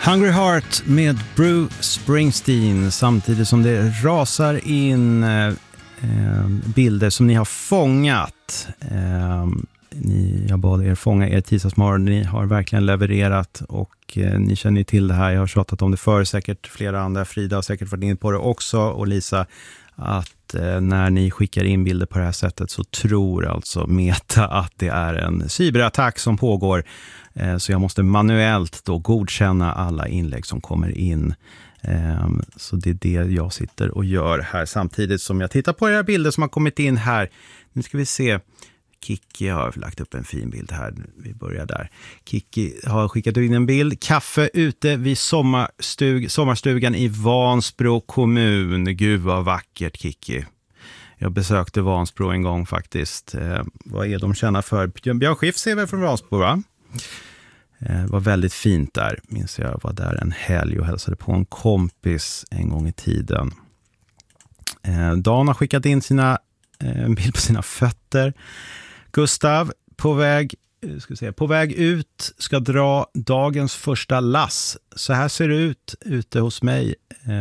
Hungry Heart med Bruce Springsteen, samtidigt som det rasar in bilder som ni har fångat. Jag bad er fånga er tisdagsmorgon. Ni har verkligen levererat och ni känner till det här. Jag har tjatat om det förr, säkert flera andra. Frida har säkert varit in på det också, och Lisa, att när ni skickar in bilder på det här sättet så tror alltså Meta att det är en cyberattack som pågår. Så jag måste manuellt då godkänna alla inlägg som kommer in. Så det är det jag sitter och gör här samtidigt som jag tittar på era bilder som har kommit in här. Nu ska vi se. Kiki har lagt upp en fin bild här. Vi börjar där. Kiki har skickat in en bild. Kaffe ute vid sommarstugan i Vansbro kommun. Gud vad vackert, Kiki. Jag besökte Vansbro en gång faktiskt. Vad är de känna för? Björn Skifs är väl från Vansbro, va? Det var väldigt fint där. Minns jag var där en helg och hälsade på en kompis en gång i tiden. Dan har skickat in en bild på sina fötter. Gustav på väg ut, ska dra dagens första lass. Så här ser det ut ute hos mig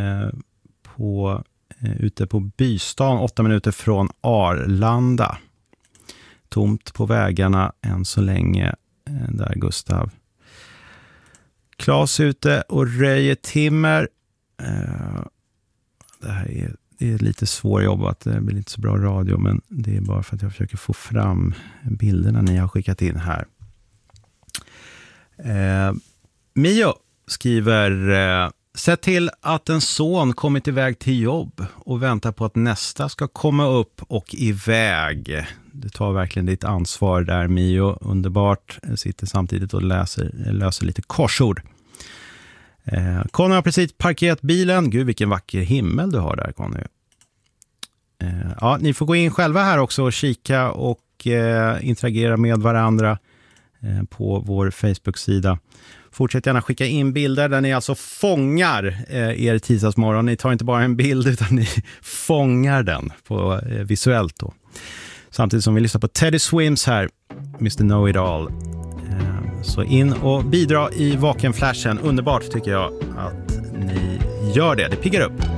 ute på Bystan, 8 minuter från Arlanda. Tomt på vägarna än så länge där, Gustav. Klas ute och röjer timmer. Det här är lite svårjobbat, det blir inte så bra radio, men det är bara för att jag försöker få fram bilderna ni har skickat in här. Mio skriver: sätt till att en son kommit iväg till jobb och väntar på att nästa ska komma upp och iväg. Du tar verkligen ditt ansvar där, Mio. Underbart. Sitter samtidigt och löser lite korsord. Conny har precis parkerat bilen. Gud, vilken vacker himmel du har där, Conny. Ja, ni får gå in själva här också och kika och interagera med varandra på vår Facebook-sida. Fortsätt gärna skicka in bilder där ni alltså fångar er tisdagsmorgon. Ni tar inte bara en bild utan ni fångar den på visuellt då. Samtidigt som vi lyssnar på Teddy Swims här, Mr. Know It All. Så in och bidra i vakenflashen. Underbart tycker jag att ni gör det. Det piggar upp.